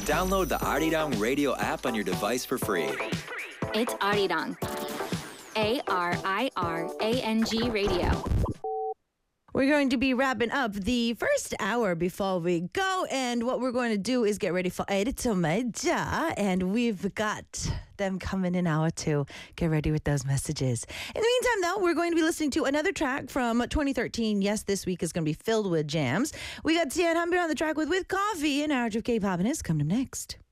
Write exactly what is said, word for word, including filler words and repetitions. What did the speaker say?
Download the Arirang Radio app on your device for free. It's Arirang. A R I R A N G Radio. We're going to be wrapping up the first hour before we go, and what we're going to do is get ready for Edito Media, and we've got them coming in hour two. Get ready with those messages. In the meantime, though, we're going to be listening to another track from twenty thirteen. Yes, this week is going to be filled with jams. We got Tian Hanbir on the track with With Coffee, and Hour of K-Pop, and it's coming up next.